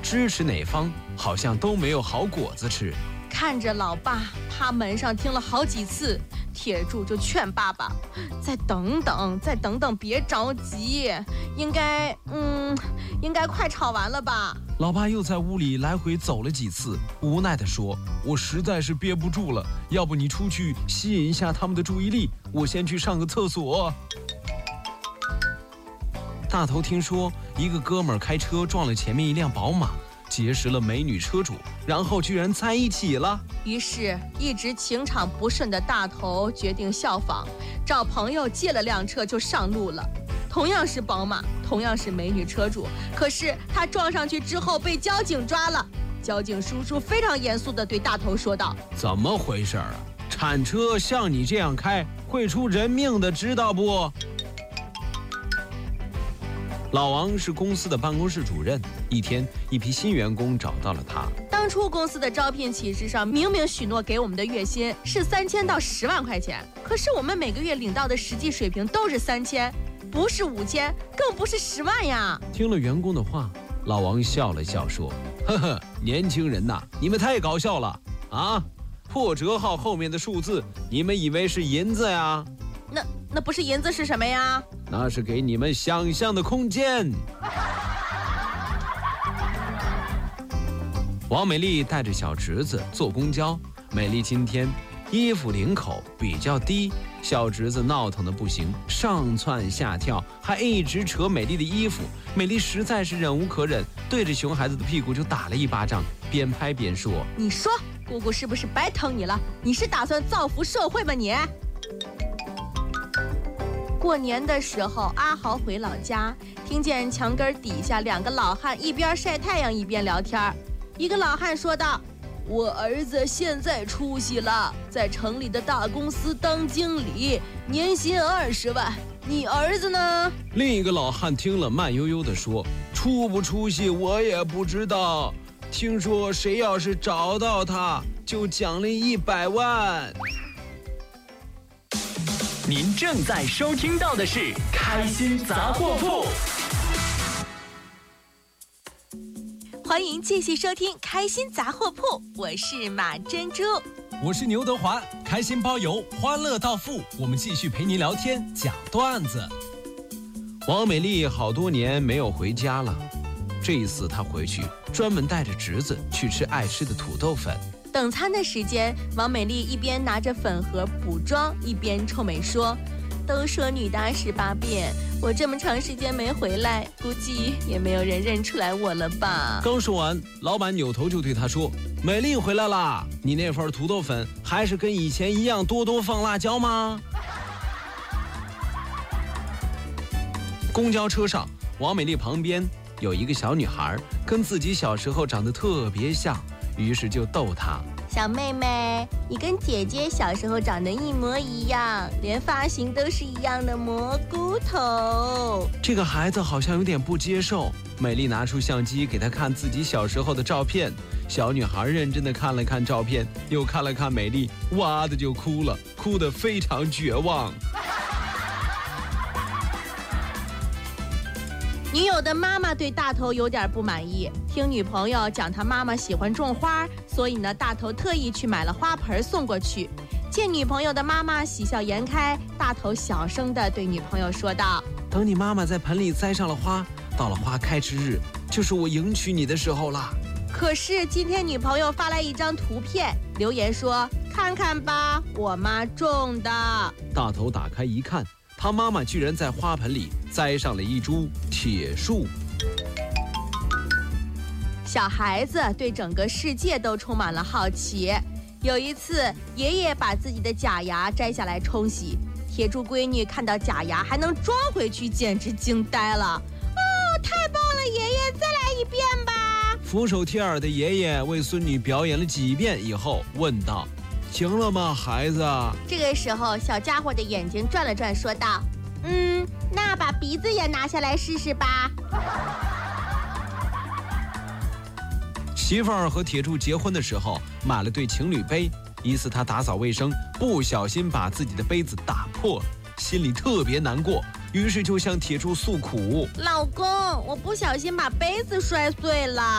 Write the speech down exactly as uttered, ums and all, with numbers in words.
支持哪方好像都没有好果子吃。 看着老爸趴门上听了好几次，铁柱就劝爸爸再等等再等等，别着急，应该嗯应该快炒完了吧。 老爸又在屋里来回走了几次，无奈地说，我实在是憋不住了，要不你出去吸引一下他们的注意力，我先去上个厕所。大头听说一个哥们儿开车撞了前面一辆宝马，结识了美女车主，然后居然在一起了。 于是一直情场不顺的大头决定效仿，找朋友借了辆车就上路了。同样是宝马，同样是美女车主，可是他撞上去之后被交警抓了。交警叔叔非常严肃地对大头说道， 怎么回事啊？铲车像你这样开会出人命的，知道不？老王是公司的办公室主任，一天一批新员工找到了他。 当初公司的招聘启事上明明许诺给我们的月薪是三千到十万块钱，可是我们每个月领到的实际水平都是三千，不是五千，更不是十万呀。 听了员工的话，老王笑了笑说，呵呵，年轻人呐，你们太搞笑了啊！破折号后面的数字你们以为是银子呀？ 那那不是银子是什么呀？ 那是给你们想象的空间。王美丽带着小侄子坐公交，美丽今天衣服领口比较低，小侄子闹腾的不行，上蹿下跳，还一直扯美丽的衣服。美丽实在是忍无可忍，对着熊孩子的屁股就打了一巴掌，边拍边说， 你说姑姑是不是白疼你了？你是打算造福社会吗你？过年的时候，阿豪回老家，听见墙根底下两个老汉一边晒太阳一边聊天。一个老汉说道，我儿子现在出息了，在城里的大公司当经理，年薪二十万。你儿子呢？ 另一个老汉听了慢悠悠地说，出不出息我也不知道，听说谁要是找到他就奖励一百万。 您正在收听到的是开心杂货铺， 欢迎继续收听开心杂货铺，我是马珍珠， 我是牛德华，开心包邮，欢乐到付，我们继续陪您聊天讲段子。 王美丽好多年没有回家了，这一次她回去专门带着侄子去吃爱吃的土豆粉。 等餐的时间，王美丽一边拿着粉盒补妆，一边臭美说，都说女大十八变，我这么长时间没回来，估计也没有人认出来我了吧。 刚说完，老板扭头就对她说，美丽回来啦，你那份土豆粉还是跟以前一样多多放辣椒吗？公交车上，王美丽旁边有一个小女孩，跟自己小时候长得特别像，于是就逗她， 小妹妹，你跟姐姐小时候长得一模一样，连发型都是一样的蘑菇头。 这个孩子好像有点不接受，美丽拿出相机给她看自己小时候的照片，小女孩认真的看了看照片，又看了看美丽，哇的就哭了，哭得非常绝望。 女友的妈妈对大头有点不满意，听女朋友讲她妈妈喜欢种花，所以呢，大头特意去买了花盆送过去。见女朋友的妈妈喜笑颜开，大头小声地对女朋友说道， 等你妈妈在盆里栽上了花，到了花开之日，就是我迎娶你的时候啦。 可是今天女朋友发来一张图片，留言说，看看吧，我妈种的。 大头打开一看，他妈妈居然在花盆里栽上了一株铁树。 小孩子对整个世界都充满了好奇。有一次，爷爷把自己的假牙摘下来冲洗，铁柱闺女看到假牙还能装回去，简直惊呆了。哦，太棒了，爷爷，再来一遍吧。 俯首帖耳的爷爷为孙女表演了几遍以后，问道，行了吗，孩子？ 这个时候，小家伙的眼睛转了转，说道，嗯，那把鼻子也拿下来试试吧。 媳妇儿和铁柱结婚的时候买了对情侣杯，一次他打扫卫生，不小心把自己的杯子打破了，心里特别难过，于是就向铁柱诉苦， 老公，我不小心把杯子摔碎了。